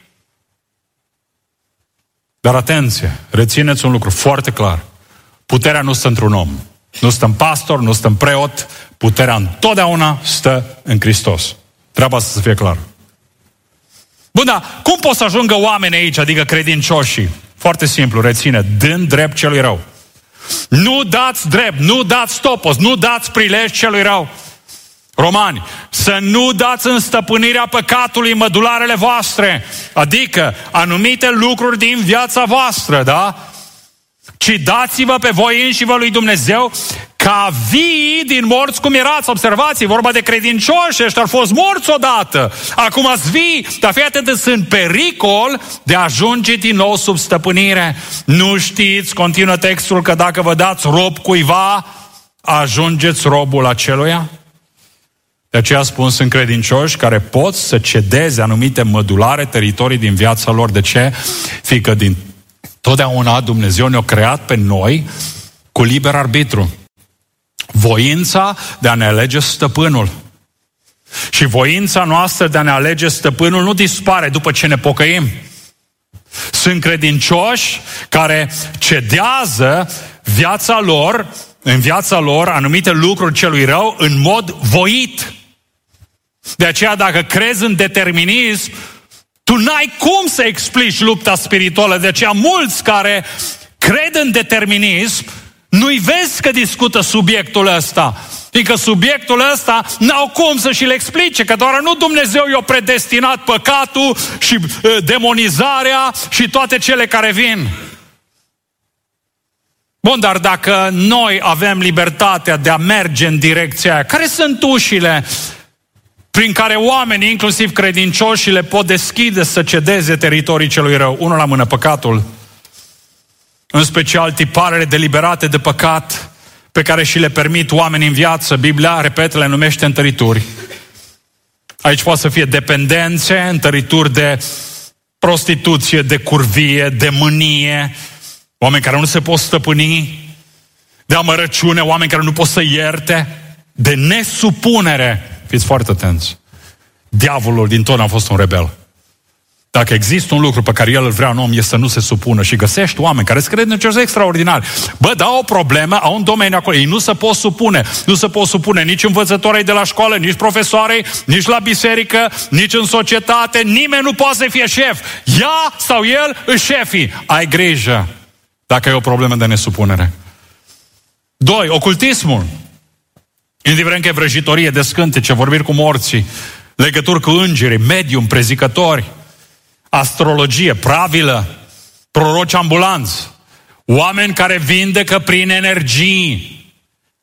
Dar atenție, rețineți un lucru foarte clar. Puterea nu stă într-un om. Nu stă în pastor, nu stă în preot. Puterea întotdeauna stă în Hristos. Treaba asta să fie clar. Bun, dar cum pot să ajungă oameni aici, adică credincioșii? Foarte simplu, reține, dând drept celui rău. Nu dați drept, nu dați stopos, nu dați prilej celui rău. Romani, să nu dați în stăpânirea păcatului mădularele voastre, adică anumite lucruri din viața voastră, da? Ci dați-vă pe voi înși vă lui Dumnezeu ca vii din morți cum erați. Observați, vorba de credincioși, ăștia au fost morți odată. Acum ați vii, dar fii atent, sunt pericol de a ajunge din nou sub stăpânire. Nu știți, continuă textul, că dacă vă dați rob cuiva, ajungeți robul aceluia? De aceea spun, sunt credincioși care pot să cedeze anumite mădulare, teritorii din viața lor. De ce? Fiindcă din totdeauna Dumnezeu ne-a creat pe noi cu liber arbitru. Voința de a ne alege stăpânul. Și voința noastră de a ne alege stăpânul nu dispare după ce ne pocăim. Sunt credincioși care cedează în viața lor anumite lucruri celui rău în mod voit. De aceea dacă crezi în determinism, tu n-ai cum să explici lupta spirituală. De aceea mulți care cred în determinism, nu-i vezi că discută subiectul ăsta. Fiindcă subiectul ăsta n-au cum să și-l explice, că doar nu Dumnezeu i-a predestinat păcatul și demonizarea și toate cele care vin. Bun, dar dacă noi avem libertatea de a merge în direcția aia, care sunt ușile prin care oamenii, inclusiv credincioși, le pot deschide să cedeze teritorii celui rău? Unul la mână, păcatul. În special tiparele deliberate de păcat pe care și le permit oamenii în viață. Biblia, repet, le numește întărituri. Aici poate să fie dependențe, întărituri de prostituție, de curvie, de mânie, oameni care nu se pot stăpâni, de amărăciune, oameni care nu pot să ierte, de nesupunere. Fiți foarte atenți. Diavolul dintotdeauna a fost un rebel. Dacă există un lucru pe care el îl vrea în om, este să nu se supună. Și găsești oameni care se cred necesar extraordinari. Bă, dau o problemă, au un domeniu acolo. Ei nu se pot supune. Nu se pot supune nici învățătorii de la școală, nici profesorii, nici la biserică, nici în societate. Nimeni nu poate să fie șef. Ea sau el își șefii. Ai grijă dacă e o problemă de nesupunere. 2. Ocultismul. Indiferent că e vrăjitorie, de scântece, vorbiri cu morții, legături cu îngerii, medium, prezicători, astrologie, pravilă, proroci ambulanți, oameni care vindecă prin energii,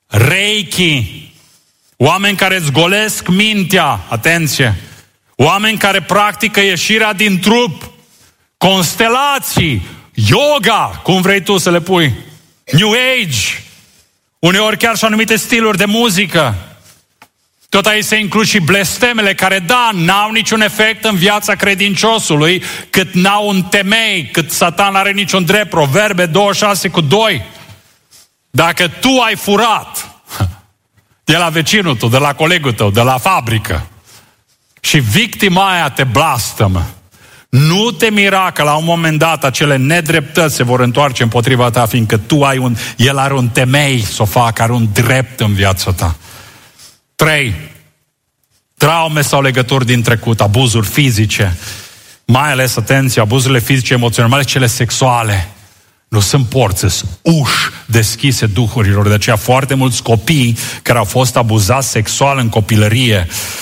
reiki, oameni care îți golesc mintea, atenție, oameni care practică ieșirea din trup, constelații, yoga, cum vrei tu să le pui, New Age, uneori chiar și anumite stiluri de muzică. Tot aici se includ și blestemele care, da, n-au niciun efect în viața credinciosului, cât n-au un temei, cât Satan are niciun drept. Proverbe 26:2. Dacă tu ai furat de la vecinul tău, de la colegul tău, de la fabrică și victima aia te blastămă, nu te mira că la un moment dat acele nedreptăți se vor întoarce împotriva ta, fiindcă el are un temei să o facă, are un drept în viața ta. 3. Traume sau legături din trecut, abuzuri fizice, mai ales, atenție, abuzurile fizice, emoționale, mai ales cele sexuale. Nu sunt porți, sunt uși deschise duhurilor. De aceea foarte mulți copii care au fost abuzați sexual în copilărie,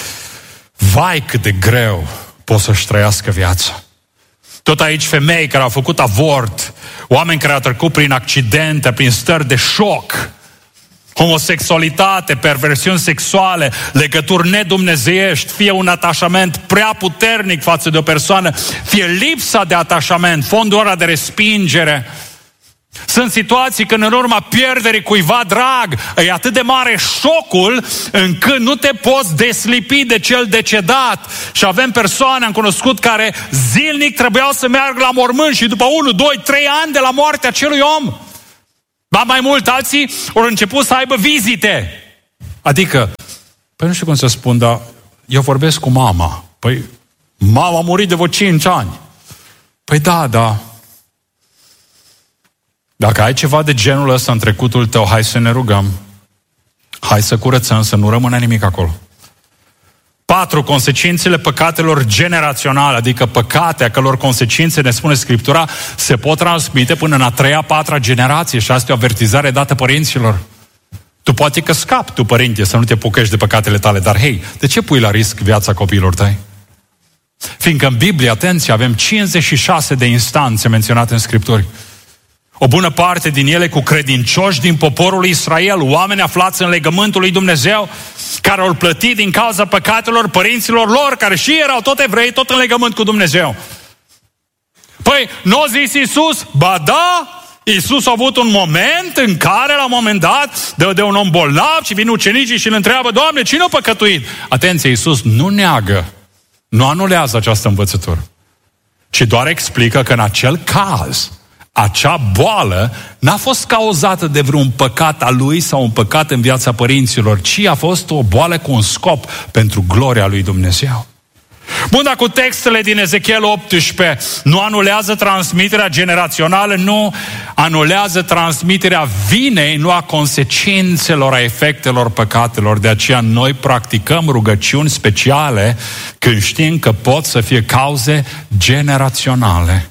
vai cât de greu pot să-și trăiască viața. Tot aici femei care au făcut avort, oameni care au trecut prin accidente, prin stări de șoc, Homosexualitate, perversiuni sexuale, legături nedumnezeiești, fie un atașament prea puternic față de o persoană, fie lipsa de atașament, fondul ăla de respingere. Sunt situații când în urma pierderii cuiva drag e atât de mare șocul încât nu te poți deslipi de cel decedat. Și avem persoane, am cunoscut, care zilnic trebuiau să meargă la mormânt și după 1, 2, 3 ani de la moartea acelui om. Ba mai mult, alții au început să aibă vizite. Adică, păi nu știu cum să spun, dar eu vorbesc cu mama. Păi, mama a murit de vreo 5 ani. Păi da. Dacă ai ceva de genul ăsta în trecutul tău, hai să ne rugăm. Hai să curățăm, să nu rămână nimic acolo. 4. Consecințele păcatelor generaționale, adică păcate a căror consecințe, ne spune Scriptura, se pot transmite până în a 3-a, 4-a generație și asta e o avertizare dată părinților. Tu poate că scapi, tu părinte, să nu te pocăiești de păcatele tale, dar hei, de ce pui la risc viața copiilor tăi? Fiindcă în Biblie, atenție, avem 56 de instanțe menționate în Scripturi. O bună parte din ele cu credincioși din poporul Israel, oameni aflați în legământul lui Dumnezeu, care au plătit din cauza păcatelor părinților lor, care și erau tot evrei, tot în legământ cu Dumnezeu. Păi, nu a zis Iisus? Ba da, Iisus a avut un moment în care, la un moment dat, de un om bolnav și vin ucenicii și îl întreabă, Doamne, cine a păcătuit? Atenție, Iisus nu neagă, nu anulează această învățătură, ci doar explică că în acel caz, acea boală n-a fost cauzată de vreun păcat al lui sau un păcat în viața părinților, ci a fost o boală cu un scop pentru gloria lui Dumnezeu. Bun, dar cu textele din Ezechiel 18 nu anulează transmiterea generațională, nu anulează transmiterea vinei, nu a consecințelor, a efectelor păcatelor. De aceea noi practicăm rugăciuni speciale când știm că pot să fie cauze generaționale.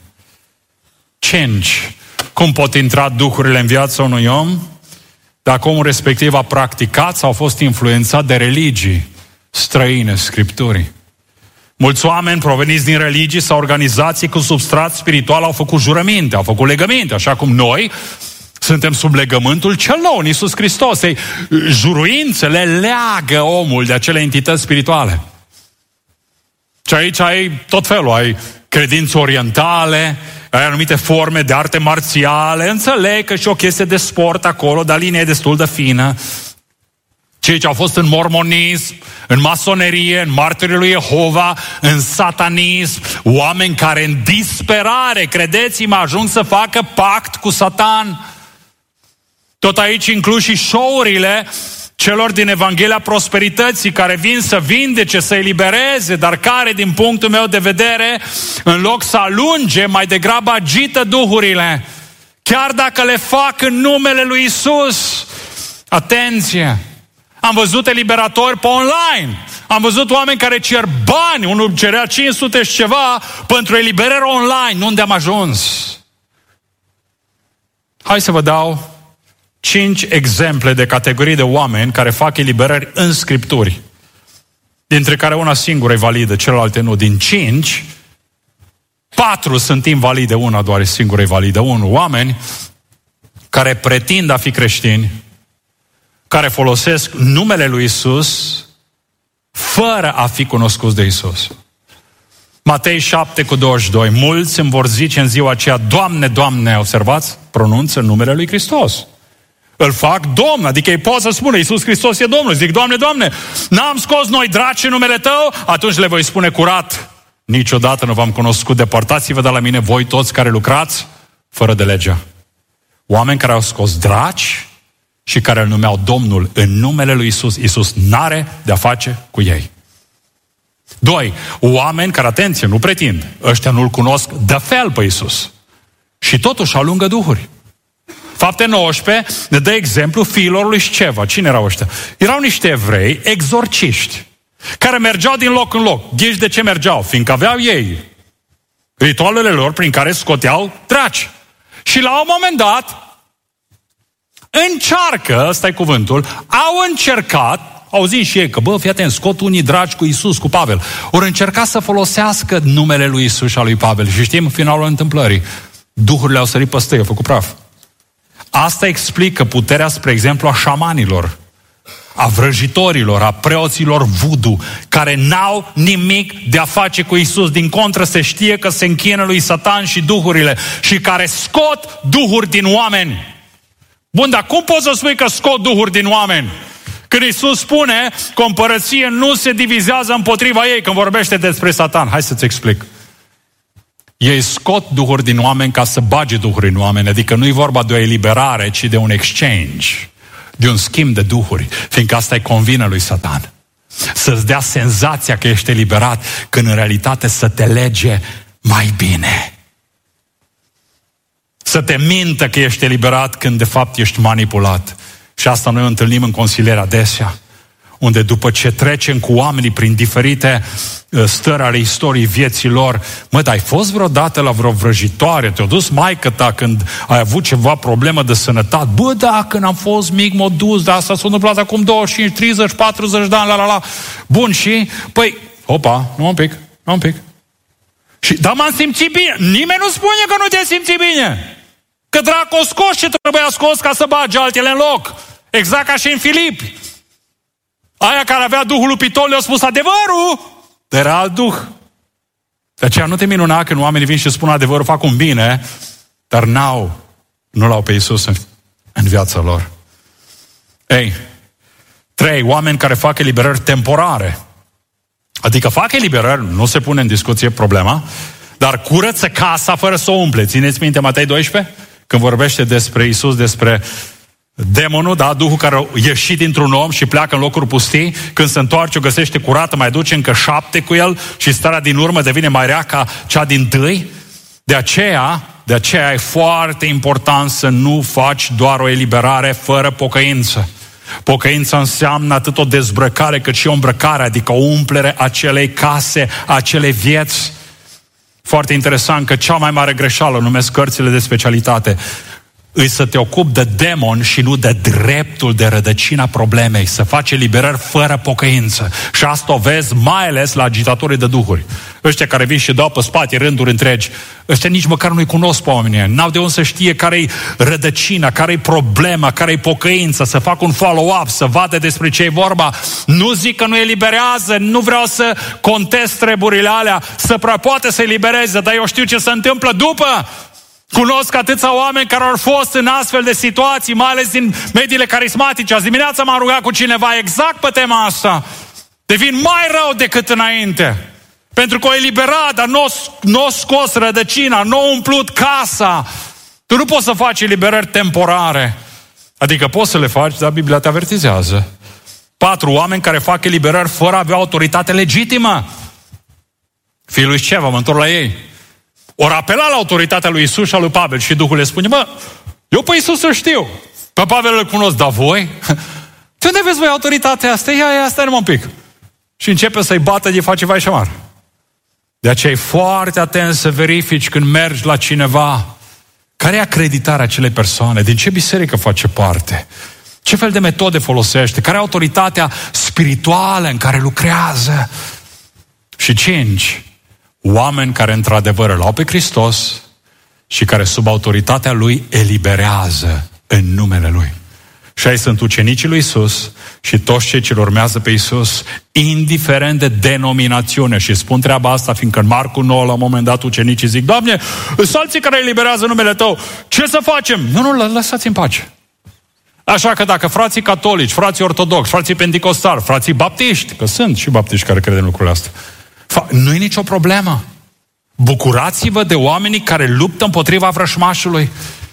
5. Cum pot intra duhurile în viața unui om? Dacă omul respectiv a practicat sau a fost influențat de religii străine Scripturii. Mulți oameni proveniți din religii sau organizații cu substrat spiritual au făcut jurăminte, au făcut legăminte, așa cum noi suntem sub legământul cel nou în Iisus Hristos. Ei, juruințele leagă omul de acele entități spirituale. Și aici ai tot felul, ai credințe orientale, ai anumite forme de arte marțiale, înțeleg că și o chestie de sport acolo, dar linia e destul de fină. Cei ce au fost în mormonism, în masonerie, în martirii lui Jehova, în satanism, oameni care în disperare, credeți-mă, ajung să facă pact cu Satan. Tot aici inclus și show-urile celor din Evanghelia Prosperității care vin să vindece, să elibereze, dar care, din punctul meu de vedere, în loc să alunge, mai degrabă agită duhurile. Chiar dacă le fac în numele lui Isus. Atenție! Am văzut eliberatori pe online. Am văzut oameni care cer bani. Unul cerea 500 și ceva pentru eliberare online. Unde am ajuns? Hai să vă dau 5 exemple de categorii de oameni care fac eliberări în Scripturi, dintre care una singură e validă, celelalte nu. Din 5, 4 sunt invalide, una doar e singură e validă. 1. Oameni care pretind a fi creștini, care folosesc numele lui Isus fără a fi cunoscuți de Isus. Matei 7:22. Mulți îmi vor zice în ziua aceea, Doamne, Doamne, observați, pronunță numele lui Hristos. Îl fac Domn, adică ei pot să spună, Iisus Hristos e Domnul. Zic, Doamne, Doamne, n-am scos noi draci în numele Tău? Atunci le voi spune curat, niciodată nu v-am cunoscut, depărtați-vă de la mine voi toți care lucrați fără de legea. Oameni care au scos draci și care îl numeau Domnul în numele lui Isus. Isus n-are de-a face cu ei. 2. Oameni care, atenție, nu pretind, ăștia nu-L cunosc de fel pe Isus. Și totuși alungă duhuri. Fapte 19 ne dă exemplu fiilor lui Sceva. Cine erau ăștia? Erau niște evrei exorciști care mergeau din loc în loc. Ghiși de ce mergeau? Fiindcă aveau ei ritualele lor prin care scoteau draci. Și la un moment dat încearcă, ăsta e cuvântul, au încercat, auzind și ei că, bă, fii atent, scot unii draci cu Isus, cu Pavel. Ori încerca să folosească numele lui Isus și al lui Pavel. Și știm finalul întâmplării. Duhurile au sărit peste ei, au făcut praf. Asta explică puterea, spre exemplu, a șamanilor, a vrăjitorilor, a preoților voodoo, care n-au nimic de a face cu Iisus. Din contră, se știe că se închină lui Satan și duhurile și care scot duhuri din oameni. Bun, dar cum poți să spui că scot duhuri din oameni? Când Iisus spune că o împărăție nu se divizează împotriva ei, când vorbește despre Satan. Hai să-ți explic. Ei scot duhuri din oameni ca să bage duhuri în oameni, adică nu e vorba de o eliberare, ci de un exchange, de un schimb de duhuri, fiindcă asta îi convine lui Satan. Să-ți dea senzația că ești eliberat, când în realitate să te lege mai bine. Să te mintă că ești eliberat când de fapt ești manipulat. Și asta noi o întâlnim în consiliere adesea, unde după ce trecem cu oamenii prin diferite stări ale istoriei vieții lor, dar ai fost vreodată la vreo vrăjitoare? Te-a dus maică ta când ai avut ceva problemă de sănătate? Bă, da, când am fost mic m-a dus, dar asta s-a întâmplat acum 25, 30, 40 de ani, la. Bun, și? Păi, opa, nu un pic. Și, dar m-am simțit bine. Nimeni nu spune că nu te-ai simțit bine. Că dracu o scos ce trebuia scos ca să bage altele în loc. Exact ca și în Filipi. Aia care avea duhul lui Pitol le-a spus adevărul, dar era alt duh. De aceea nu te minuna când oamenii vin și spun adevărul, fac un bine, dar nu l-au pe Iisus în viața lor. Ei, 3, oameni care fac eliberări temporare. Adică fac eliberări, nu se pune în discuție problema, dar curăță casa fără să o umple. Țineți minte Matei 12? Când vorbește despre Iisus, despre demonul, da, duhul care a ieșit dintr-un om și pleacă în locuri pustii, când se întoarce, o găsește curată, mai duce încă 7 cu el și starea din urmă devine mai rea ca cea dintâi. De aceea e foarte important să nu faci doar o eliberare fără pocăință. Pocăința înseamnă atât o dezbrăcare cât și o îmbrăcare, adică o umplere a acelei case, a acelei vieți. Foarte interesant că cea mai mare greșeală, numesc cărțile de specialitate, îi să te ocupi de demon și nu de dreptul de rădăcina problemei, să faci eliberări fără pocăință. Și asta o vezi mai ales la agitatorii de duhuri. Ăștia care vin și dau pe spate rânduri întregi, ăștia nici măcar nu-i cunosc pe oamenii, n-au de unde să știe care-i rădăcina, care-i problema, care-i pocăința, să facă un follow-up, să vadă despre ce e vorba. Nu zic că nu eliberează, nu vreau să contest treburile alea, să prea poate să elibereze, dar eu știu ce se întâmplă după. Cunosc atâția oameni care au fost în astfel de situații, mai ales din mediile carismatice. Azi dimineața m-am rugat cu cineva exact pe tema asta. Devin mai rău decât înainte. Pentru că o eliberat, dar nu o scos rădăcina, nu o umplut casa. Tu nu poți să faci eliberări temporare. Adică poți să le faci, dar Biblia te avertizează. 4 oameni care fac eliberări fără a avea autoritate legitimă. Fiul lui Sceva, mă întorc la ei. Ori apela la autoritatea lui Iisus și a lui Pavel și Duhul le spune, eu pe Iisus îl știu, pe Pavel îl cunosc, dar voi? De unde vezi voi autoritatea asta? Ia, stai numai un pic. Și începe să-i bată de face vai și amar. De aceea e foarte atent să verifici când mergi la cineva, care e acreditarea acelei persoane, din ce biserică face parte, ce fel de metode folosește, care e autoritatea spirituală în care lucrează. Și 5, oameni care într-adevăr îl au pe Hristos și care sub autoritatea Lui eliberează în numele Lui. Și ai sunt ucenicii lui Iisus și toți cei ce urmează pe Iisus, indiferent de denominațiune. Și spun treaba asta, fiindcă în Marcu 9, la un moment dat, ucenicii zic, Doamne, sunt alții care eliberează numele Tău, ce să facem? Nu, lăsați în pace. Așa că dacă frații catolici, frații ortodoxi, frații penticostali, frații baptiști, că sunt și baptiști care cred în lucrurile astea, nu e nicio problemă. Bucurați-vă de oamenii care luptă împotriva vrășmașului.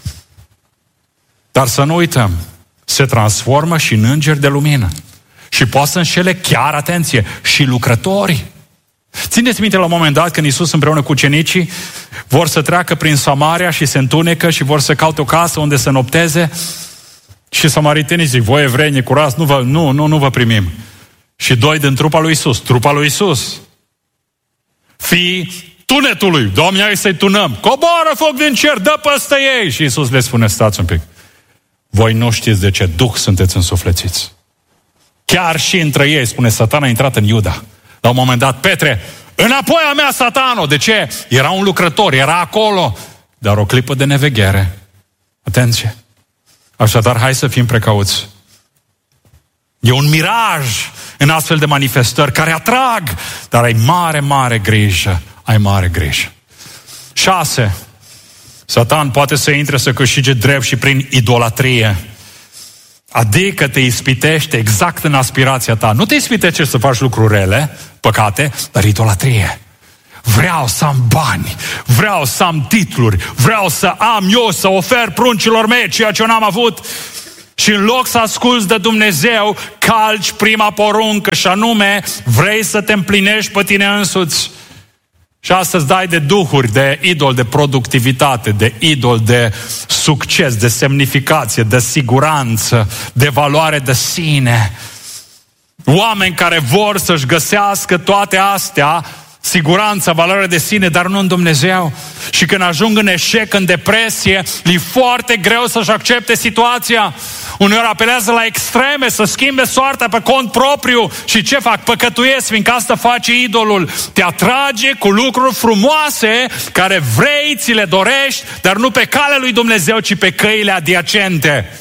Dar să nu uităm, se transformă și în îngeri de lumină. Și poate să înșele chiar, atenție, și lucrătorii. Țineți minte la un moment dat când Iisus împreună cu ucenicii vor să treacă prin Samaria și se întunecă și vor să caute o casă unde să nopteze și samaritenii zic, voi evrei necurați, nu vă primim. Și 2 din trupa lui Iisus, fii tunetului, Doamne, hai să-i tunăm, coboară foc din cer, dă peste ei. Și Iisus le spune, stați un pic, voi nu știți de ce duh sunteți însuflețiți. Chiar și între ei, spune, Satan a intrat în Iuda. La un moment dat, Petre, înapoi a mea, Satanul. De ce? Era un lucrător, era acolo. Dar o clipă de neveghere. Atenție. Așadar, hai să fim precauți. E un miraj în astfel de manifestări care atrag, dar ai mare, mare grijă. Ai mare grijă. 6. Satan poate să intre să câștige drept și prin idolatrie. Adică te ispitește exact în aspirația ta. Nu te ispitește să faci lucruri rele, păcate, dar idolatrie. Vreau să am bani, vreau să am titluri, vreau să am eu, să ofer pruncilor mei ceea ce eu n-am avut. Și în loc să asculți de Dumnezeu, calci prima poruncă și anume, vrei să te împlinești pe tine însuți. Și astăzi dai de duhuri, de idol de productivitate, de idol de succes, de semnificație, de siguranță, de valoare de sine. Oameni care vor să-și găsească toate astea, siguranța, valoare de sine, dar nu în Dumnezeu. Și când ajung în eșec, în depresie, e foarte greu să-și accepte situația. Uneori apelează la extreme, să schimbe soarta pe cont propriu. Și ce fac? Păcătuiesc, fiindcă asta face idolul. Te atrage cu lucruri frumoase care vrei, ți le dorești, dar nu pe calea lui Dumnezeu, ci pe căile adiacente.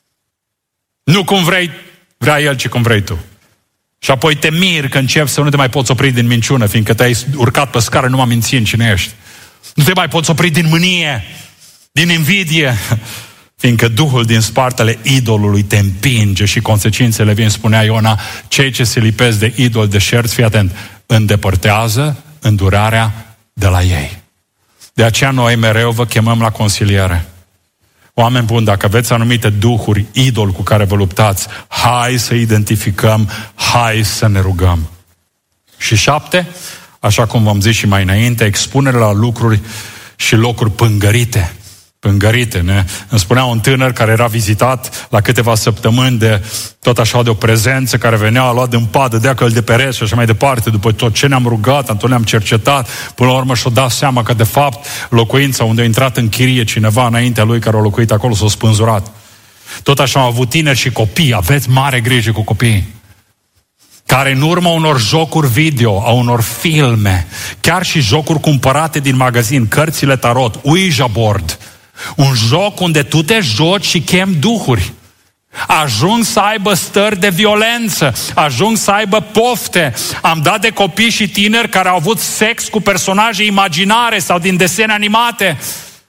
Nu cum vrea El, ci cum vrei tu. Și apoi te miri că începi să nu te mai poți opri din minciună, fiindcă te-ai urcat pe scară numai mințind cine ești. Nu te mai poți opri din mânie, din invidie, fiindcă Duhul din spatele idolului te împinge și consecințele vin, spunea Iona, cei ce se lipesc de idol, de șerți, fii atent, îndepărtează îndurarea de la ei. De aceea noi mereu vă chemăm la consiliere. Oameni buni, dacă aveți anumite duhuri, idol cu care vă luptați, hai să identificăm, hai să ne rugăm. Și 7, așa cum v-am zis și mai înainte, expunere la lucruri și locuri pângărite. Pângărite. Îmi spunea un tânăr care era vizitat la câteva săptămâni de tot așa de o prezență care venea, a luat din padă, dea-că-l de pereți și așa mai departe. După tot ce ne-am rugat, atunci ne-am cercetat, până la urmă și-o dat seama că de fapt locuința unde a intrat în chirie cineva înaintea lui care a locuit acolo s-a spânzurat. Tot așa am avut tineri și copii, aveți mare grijă cu copiii, care în urma unor jocuri video, a unor filme, chiar și jocuri cumpărate din magazin, cărțile tarot, Ouija board, un joc unde tu te joci și chemi duhuri. Ajung să aibă stări de violență, ajung să aibă pofte. Am dat de copii și tineri care au avut sex cu personaje imaginare sau din desene animate.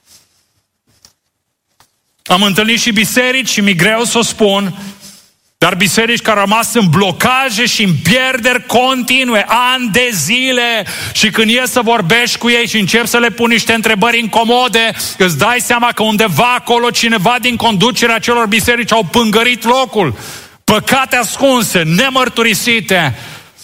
Am întâlnit și biserici, și mi-e greu să o spun, dar biserici care au rămas în blocaje și în pierderi continue, ani de zile, și când ies să vorbești cu ei și începi să le pun niște întrebări incomode, îți dai seama că undeva acolo cineva din conducerea celor biserici au pângărit locul. Păcate ascunse, nemărturisite.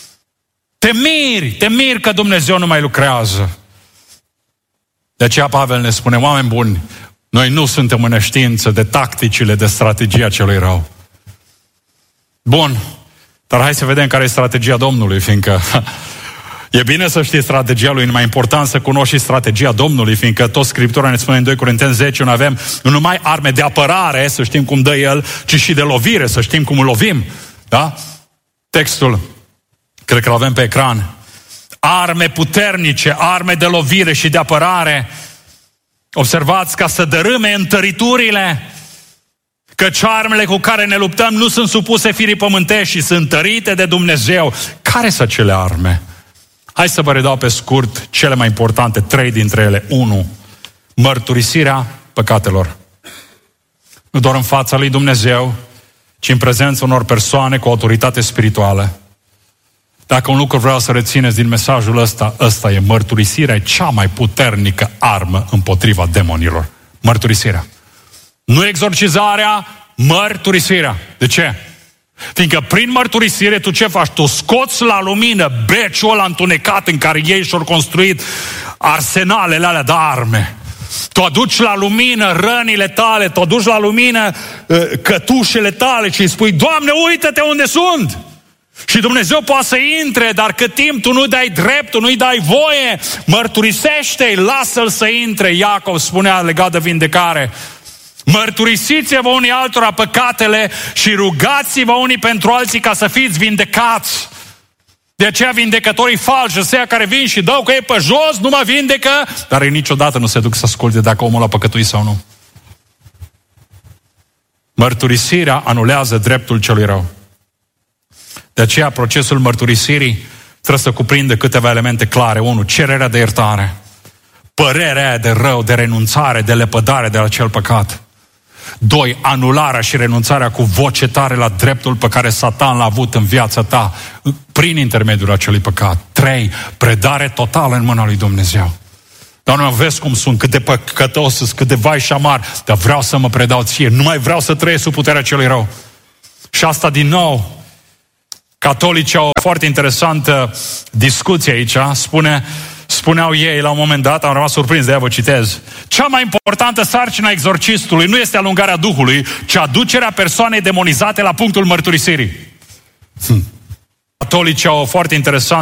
Te miri că Dumnezeu nu mai lucrează. De aceea Pavel ne spune, oameni buni, noi nu suntem în neștiință de tacticile, de strategia celui rău. Bun, dar hai să vedem care e strategia Domnului, fiindcă e bine să știi strategia lui, e mai important să cunoști și strategia Domnului, fiindcă tot Scriptura ne spune în 2 Corinteni 10, nu avem nu numai arme de apărare, să știm cum dă El, ci și de lovire, să știm cum îl lovim. Da? Textul, cred că îl avem pe ecran. Arme puternice, arme de lovire și de apărare. Observați, ca să dărâme întăriturile, căci armele cu care ne luptăm nu sunt supuse firii pământești și sunt tărite de Dumnezeu. Care sunt cele arme? Hai să vă redau pe scurt cele mai importante, 3 dintre ele. 1. Mărturisirea păcatelor. Nu doar în fața lui Dumnezeu, ci în prezența unor persoane cu autoritate spirituală. Dacă un lucru vreau să rețineți din mesajul ăsta e mărturisirea e cea mai puternică armă împotriva demonilor. Mărturisirea. Nu exorcizarea, mărturisirea. De ce? Fiindcă prin mărturisire tu ce faci? Tu scoți la lumină beciul ăla întunecat în care ei și-au construit arsenalele alea de arme. Tu aduci la lumină rănile tale, tu aduci la lumină cătușele tale și îi spui, Doamne, uită-te unde sunt! Și Dumnezeu poate să intre, dar cât timp tu nu dai drept, tu nu-i dai voie, mărturisește-i, lasă-l să intre. Iacov spunea legat de vindecare, mărturisiți-vă unii altora păcatele și rugați-vă unii pentru alții ca să fiți vindecați. De aceea vindecătorii falși, ăia care vin și dau cu ei pe jos, nu mă vindecă, dar ei niciodată nu se duc să asculte dacă omul a păcătuit sau nu. Mărturisirea anulează dreptul celui rău. De aceea procesul mărturisirii trebuie să cuprindă câteva elemente clare. 1. Cererea de iertare. Părerea aia de rău, de renunțare, de lepădare de la acel păcat. 2. Anularea și renunțarea cu voce tare la dreptul pe care Satan l-a avut în viața ta prin intermediul acelui păcat. 3. Predare totală în mâna lui Dumnezeu. Doamne, vezi cum sunt, cât de păcătos sunt, cât de vai și amar, dar vreau să mă predau ție, nu mai vreau să trăiesc sub puterea celui rău. Și asta din nou, catolicii au o foarte interesantă discuție aici, spuneau ei la un moment dat, am rămas surprins, de aia vă citez, cea mai importantă sarcină a exorcistului nu este alungarea Duhului, ci aducerea persoanei demonizate la punctul mărturisirii. Catolicii au o foarte interesantă